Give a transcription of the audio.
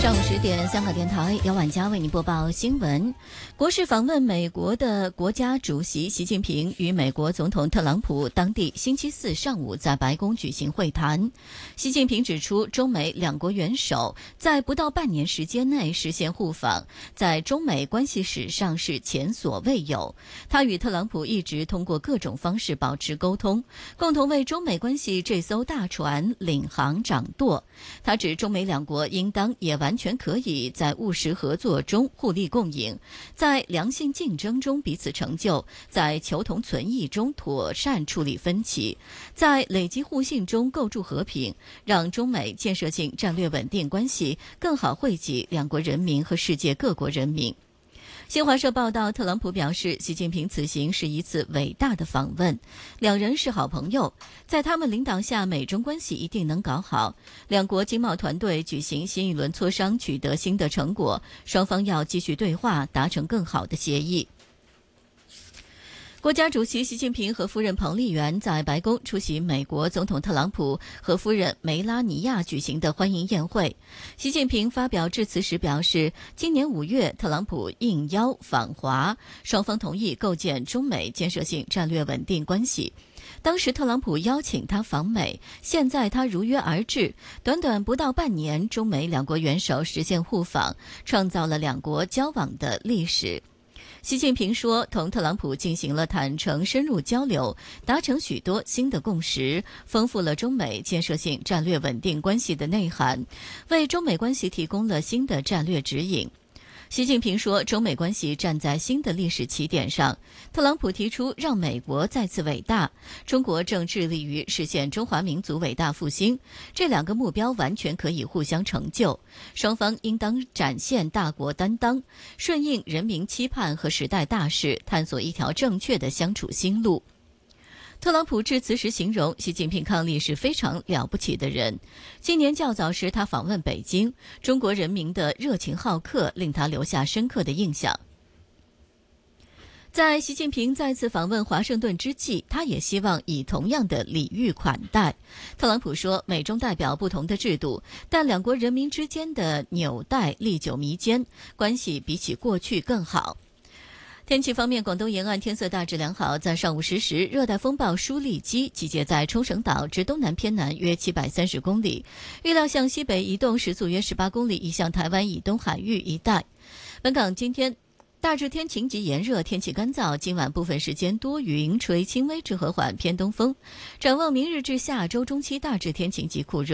上午10点，香港电台姚婉佳为您播报新闻。国事访问美国的国家主席习近平与美国总统特朗普当地星期四上午在白宫举行会谈。习近平指出，中美两国元首在不到半年时间内实现互访，在中美关系史上是前所未有。他与特朗普一直通过各种方式保持沟通，共同为中美关系这艘大船领航掌舵。他指中美两国应当也完全可以在务实合作中互利共赢，在良性竞争中彼此成就，在求同存异中妥善处理分歧，在累积互信中构筑和平，让中美建设性战略稳定关系更好惠及两国人民和世界各国人民。新华社报道，特朗普表示，习近平此行是一次伟大的访问，两人是好朋友，在他们领导下，美中关系一定能搞好。两国经贸团队举行新一轮磋商，取得新的成果，双方要继续对话，达成更好的协议。国家主席习近平和夫人彭丽媛在白宫出席美国总统特朗普和夫人梅拉尼亚举行的欢迎宴会。习近平发表致辞时表示，今年5月特朗普应邀访华，双方同意构建中美建设性战略稳定关系。当时特朗普邀请他访美，现在他如约而至，短短不到半年，中美两国元首实现互访，创造了两国交往的历史。习近平说，同特朗普进行了坦诚深入交流，达成许多新的共识，丰富了中美建设性战略稳定关系的内涵，为中美关系提供了新的战略指引。习近平说，中美关系站在新的历史起点上。特朗普提出让美国再次伟大，中国正致力于实现中华民族伟大复兴，这两个目标完全可以互相成就。双方应当展现大国担当，顺应人民期盼和时代大势，探索一条正确的相处新路。特朗普致辞时形容习近平伉俪是非常了不起的人。今年较早时他访问北京，中国人民的热情好客令他留下深刻的印象。在习近平再次访问华盛顿之际，他也希望以同样的礼遇款待。特朗普说，美中代表不同的制度，但两国人民之间的纽带历久弥坚，关系比起过去更好。天气方面，广东沿岸天色大致良好，在上午10时，热带风暴舒力基集结在冲绳岛至东南偏南约730公里，预料向西北移动，时速约18公里，移向台湾以东海域一带。本港今天大致天晴及炎热，天气干燥，今晚部分时间多云，吹轻微至和缓偏东风。展望明日至下周中期，大致天晴及酷热。